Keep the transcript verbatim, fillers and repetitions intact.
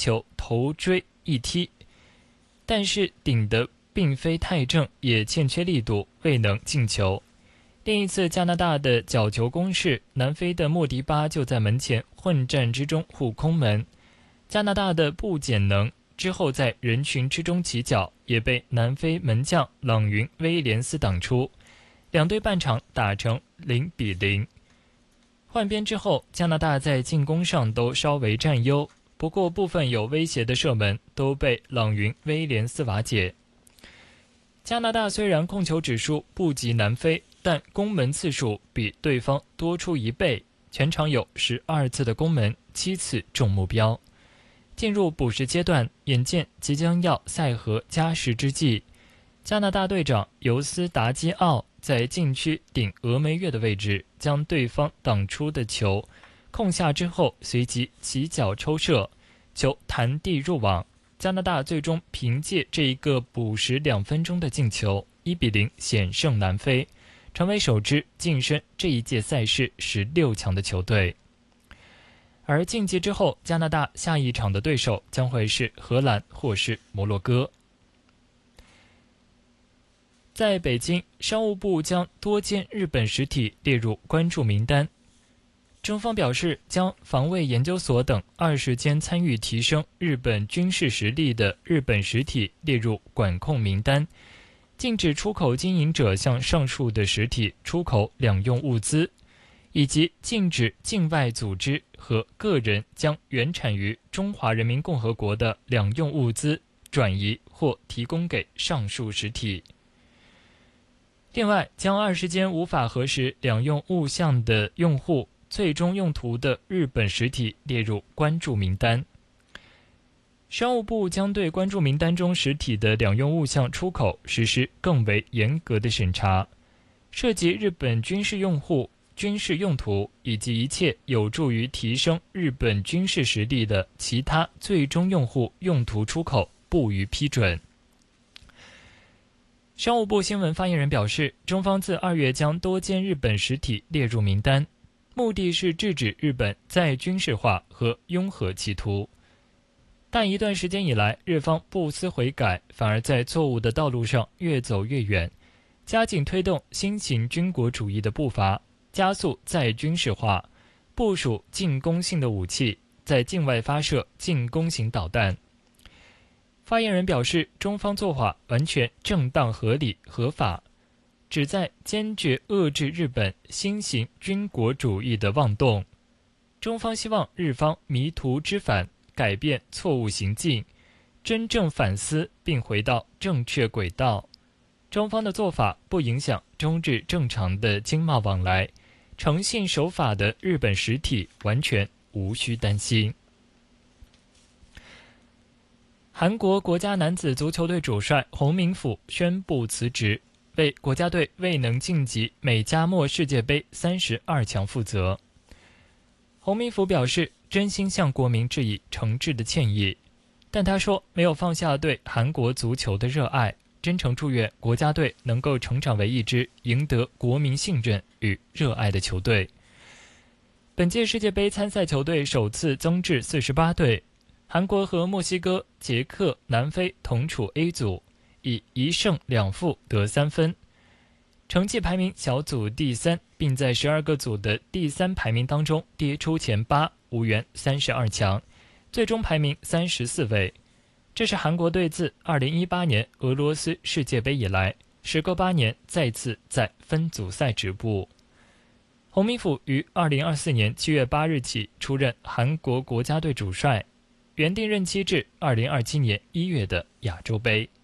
球头锥一踢，但是顶得并非太正，也欠缺力度，未能进球。另一次加拿大的角球攻势，南非的莫迪巴就在门前混战之中护空门，加拿大的不减能之后在人群之中起脚，也被南非门将朗云威廉斯挡出，两队半场打成零比零。换边之后，加拿大在进攻上都稍微占优，不过部分有威胁的射门都被朗云威廉斯瓦解。加拿大虽然控球指数不及南非，但攻门次数比对方多出一倍，全场有十二次的攻门，七次中目标。进入补时阶段，眼见即将要赛和加时之际，加拿大队长尤斯达基奥在禁区顶峨眉月的位置，将对方挡出的球控下之后，随即起脚抽射，球弹地入网。加拿大最终凭借这一个补时两分钟的进球，一比零险胜南非，成为首支晋升这一届赛事十六强的球队。而晋级之后，加拿大下一场的对手将会是荷兰或是摩洛哥。在北京，商务部将多间日本实体列入关注名单。中方表示，将防卫研究所等二十间参与提升日本军事实力的日本实体列入管控名单，禁止出口经营者向上述的实体出口两用物资，以及禁止境外组织和个人将原产于中华人民共和国的两用物资转移或提供给上述实体。另外，将二十间无法核实两用物项的用户最终用途的日本实体列入关注名单。商务部将对关注名单中实体的两用物项出口实施更为严格的审查，涉及日本军事用户、军事用途以及一切有助于提升日本军事实力的其他最终用户用途出口不予批准。商务部新闻发言人表示，中方自二月将多间日本实体列入名单，目的是制止日本再军事化和拥核企图。但一段时间以来，日方不思悔改，反而在错误的道路上越走越远，加紧推动新型军国主义的步伐，加速再军事化，部署进攻性的武器，在境外发射进攻型导弹。发言人表示，中方做法完全正当合理合法，旨在坚决遏制日本新型军国主义的妄动。中方希望日方迷途知返，改变错误行径，真正反思并回到正确轨道。中方的做法不影响中日正常的经贸往来，诚信守法的日本实体完全无需担心。韩国国家男子足球队主帅洪明甫宣布辞职，为国家队未能晋级美加墨世界杯三十二强负责。洪明甫表示，真心向国民致以诚挚的歉意，但他说没有放下对韩国足球的热爱，真诚祝愿国家队能够成长为一支赢得国民信任与热爱的球队。本届世界杯参赛球队首次增至四十八队，韩国和墨西哥、捷克、南非同处 A 组，以一胜两负得三分，成绩排名小组第三，并在十二个组的第三排名当中跌出前八，无缘三十二强，最终排名三十四位。这是韩国队自二零一八年俄罗斯世界杯以来，时隔八年再次在分组赛止步。洪明甫于二零二四年七月八日起出任韩国国家队主帅，原定任期至二零二七年一月的亚洲杯。